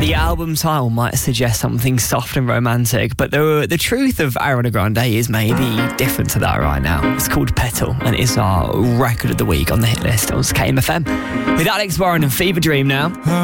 The album title might suggest something soft and romantic, but the truth of Ariana Grande is maybe different to that right now. It's called Petal, and it's our record of the week on the hit list on KMFM. With Alex Warren and Fever Dream now.